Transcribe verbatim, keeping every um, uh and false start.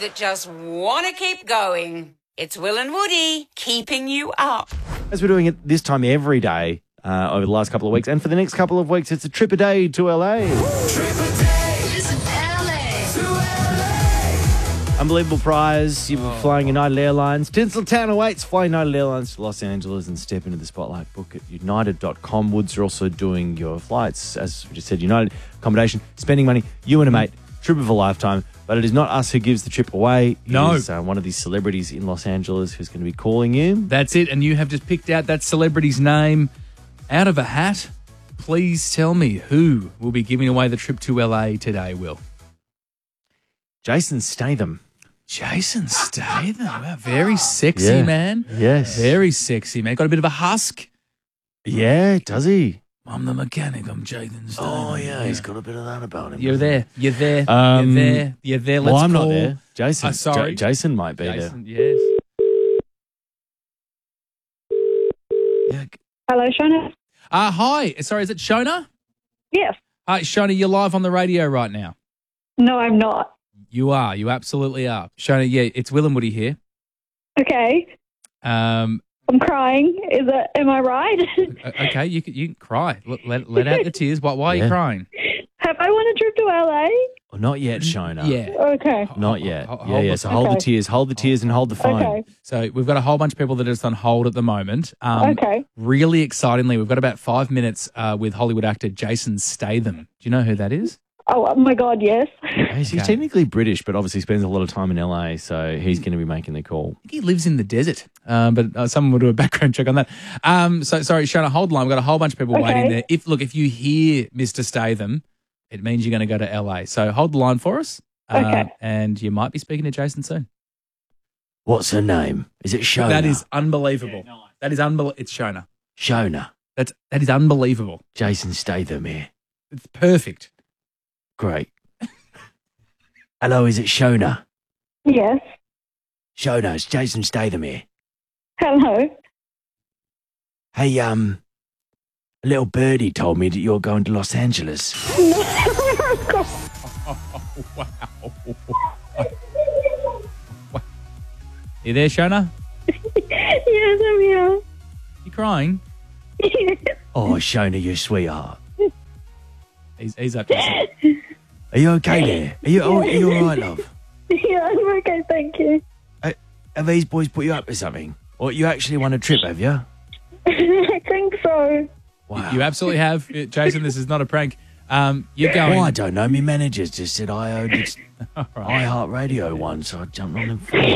that just want to keep going. It's Will and Woody keeping you up. As we're doing it this time every day uh, over the last couple of weeks, and for the next couple of weeks, it's a trip a day to L A. Trip a day. Listen, L A. To L A. Unbelievable prize. You're oh. flying United Airlines. Tinseltown awaits. Fly United Airlines to Los Angeles and step into the spotlight. Book at united dot com. Woods are also doing your flights. As we just said, United accommodation, spending money, you and a mate, trip of a lifetime. But it is not us who gives the trip away. No. It is uh, one of these celebrities in Los Angeles who's going to be calling you. That's it. And you have just picked out that celebrity's name out of a hat. Please tell me who will be giving away the trip to L A today, Will. Jason Statham. Jason Statham. Wow, very sexy, Yeah. man. Yes. Very sexy, man. Got a bit of a husk. Yeah, does he? I'm the mechanic. I'm Jason Statham. Oh, yeah, he's got a bit of that about him. You're there. You're there. Um, You're there. You're there. Let's well, I'm call. not there. Jason. Uh, sorry. J- Jason might be Jason, yes. Yeah. Hello, Shona. Uh, hi. Sorry, is it Shona? Yes. Hi, Shona, you're live on the radio right now. No, I'm not. You are. You absolutely are. Shona, yeah, it's Will and Woody here. Okay. Um, I'm crying. Is it? Am I right? o- okay, you can, you can cry. Let, let, let out the tears. Why, why are Yeah. you crying? Have I won a trip to L A? Oh, not yet, Shona. Yeah. Okay. Not yet. Ho- ho- Yeah, hold yeah. the- So hold the Okay. tears, hold the tears, and hold the phone. Okay. So we've got a whole bunch of people that are just on hold at the moment. Um, Okay. Really excitingly, we've got about five minutes uh, with Hollywood actor Jason Statham. Do you know who that is? Oh my God, yes. He's, he's Okay. technically British, but obviously spends a lot of time in L A, so he's going to be making the call. I think he lives in the desert, um, but uh, someone will do a background check on that. Um, so sorry, Shona, hold the line. We've got a whole bunch of people Okay. waiting there. If look, if you hear Mister Statham, it means you're going to go to L A. So hold the line for us, uh, Okay. and you might be speaking to Jason soon. What's her name? Is it Shona? That is unbelievable. That is unbelievable. It's Shona. Shona. That's that is unbelievable. Jason Statham here. It's perfect. Great. Hello, is it Shona? Yes. Shona, it's Jason Statham here. Hello. Hey, um, a little birdie told me that you're going to Los Angeles. Wow. You there, Shona? Yes, I'm here. You crying? Oh, Shona, you sweetheart. He's he's up. To Are you okay there? Are you, oh, are you all right, love? Yeah, I'm okay, thank you. Uh, have these boys put you up with something? Or you actually won a trip, have you? I think so. Wow. You absolutely have, Uh, Jason. This is not a prank. Um, you're going. Oh, I don't know. My manager's just said I owed this All right. iHeartRadio one, so I jumped on them.